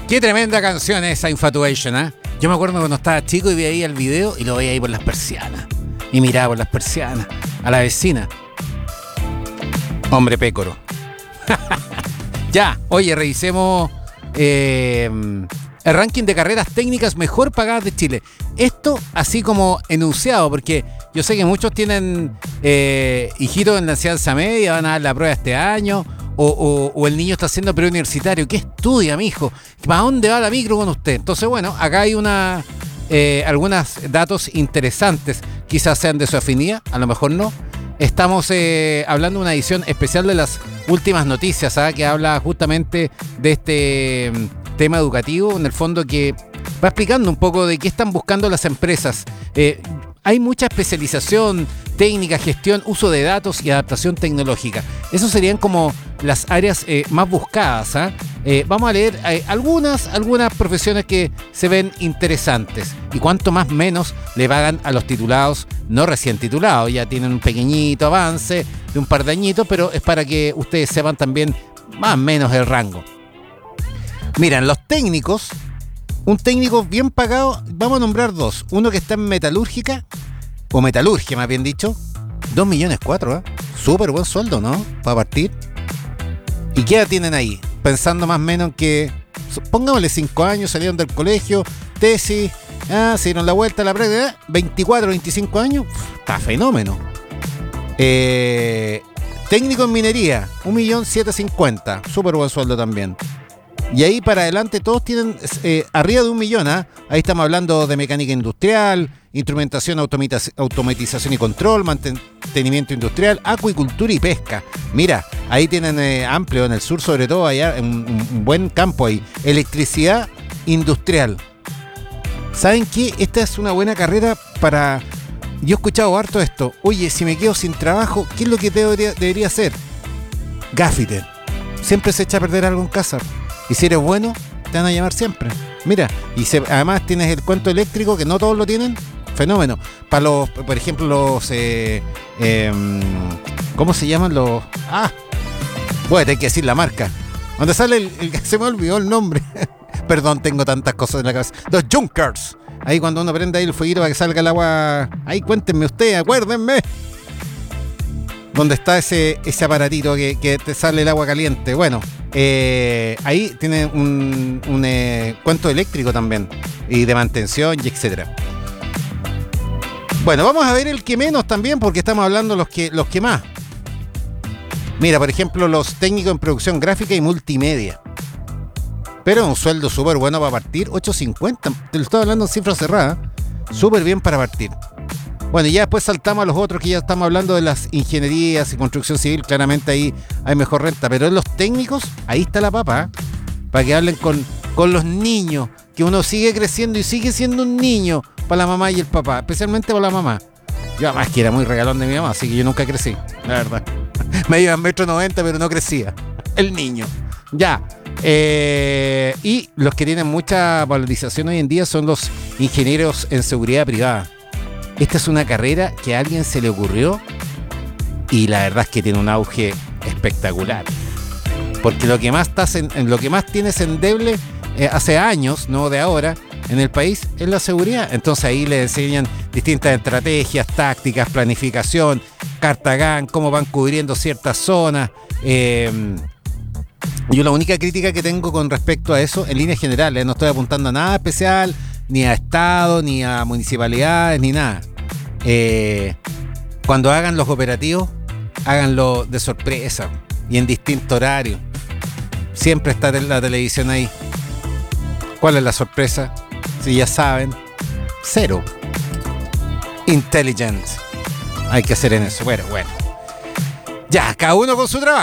Qué tremenda canción esa, Infatuation, ¿eh? Yo me acuerdo cuando estaba chico y veía el video y lo veía ahí por las persianas. Y miraba por las persianas a la vecina. Hombre pécoro. Ya, oye, revisemos el ranking de carreras técnicas mejor pagadas de Chile. Esto así como enunciado, porque yo sé que muchos tienen hijitos en la enseñanza media, van a dar la prueba este año, o el niño está haciendo preuniversitario. ¿Qué estudia, mijo? ¿Para dónde va la micro con usted? Entonces, bueno, acá hay algunos datos interesantes. Quizás sean de su afinidad, a lo mejor no. Estamos hablando de una edición especial de las últimas noticias, ¿ah? Que habla justamente de este tema educativo, en el fondo, que va explicando un poco de qué están buscando las empresas. Hay mucha especialización, técnica, gestión, uso de datos y adaptación tecnológica. Esos serían como las áreas más buscadas, ¿ah? Vamos a leer algunas profesiones que se ven interesantes. Y cuanto más menos le pagan a los titulados, no recién titulados. Ya tienen un pequeñito avance de un par de añitos, pero es para que ustedes sepan también más o menos el rango. Miren, los técnicos, un técnico bien pagado, vamos a nombrar dos. Uno que está en metalúrgica, o metalurgia más bien dicho, 2,4 millones, ¿eh? Súper buen sueldo, ¿no? Para partir. ¿Y qué edad tienen ahí? Pensando más o menos que, pongámosle 5 años, salieron del colegio, tesis, se dieron la vuelta a la práctica, 24, 25 años, está fenómeno. Técnico en minería, 1.750.000, súper buen sueldo también. Y ahí para adelante todos tienen arriba de 1 millón, ¿eh? Ahí estamos hablando de mecánica industrial, instrumentación, automatización y control, mantenimiento industrial, acuicultura y pesca. Mira, ahí tienen amplio en el sur, sobre todo allá, un buen campo ahí. Electricidad industrial. ¿Saben qué? Esta es una buena carrera para... Yo he escuchado harto esto. Oye, si me quedo sin trabajo, ¿qué es lo que debería hacer? Gaffiter. Siempre se echa a perder algo en casa. Y si eres bueno, te van a llamar siempre. Mira, y además tienes el cuento eléctrico, que no todos lo tienen. Fenómeno. Para los, por ejemplo, los... ¿cómo se llaman los...? Voy a tener que decir la marca. Donde sale se me olvidó el nombre. Perdón, tengo tantas cosas en la cabeza. Los Junkers. Ahí cuando uno prende ahí el fueguito para que salga el agua. Ahí cuéntenme ustedes, acuérdenme. Donde está ese aparatito que te sale el agua caliente. Bueno, ahí tiene un cuento eléctrico también. Y de mantención y etcétera. Bueno, vamos a ver el que menos también, porque estamos hablando los que más. Mira, por ejemplo, los técnicos en producción gráfica y multimedia. Pero un sueldo súper bueno para partir, 850. Te lo estoy hablando en cifras cerradas. Súper bien para partir. Bueno, y ya después saltamos a los otros, que ya estamos hablando de las ingenierías y construcción civil. Claramente ahí hay mejor renta. Pero en los técnicos, ahí está la papa, ¿eh? Para que hablen con los niños. Que uno sigue creciendo y sigue siendo un niño para la mamá y el papá. Especialmente para la mamá. Yo además que era muy regalón de mi mamá, así que yo nunca crecí, la verdad. Me iba a 1,90 m, pero no crecía. El niño. Ya. Y los que tienen mucha valorización hoy en día son los ingenieros en seguridad privada. Esta es una carrera que a alguien se le ocurrió y la verdad es que tiene un auge espectacular. Porque lo que más tienes endeble hace años, no de ahora, en el país es la seguridad. Entonces ahí le enseñan distintas estrategias, tácticas, planificación, carta GAN, cómo van cubriendo ciertas zonas. Yo la única crítica que tengo con respecto a eso, en líneas generales, no estoy apuntando a nada especial, ni a Estado, ni a municipalidades, ni nada. Cuando hagan los operativos, háganlo de sorpresa y en distinto horario. Siempre está la televisión ahí. ¿Cuál es la sorpresa? Si ya saben, cero. Intelligent. Hay que hacer en eso. Bueno. Ya, cada uno con su trabajo.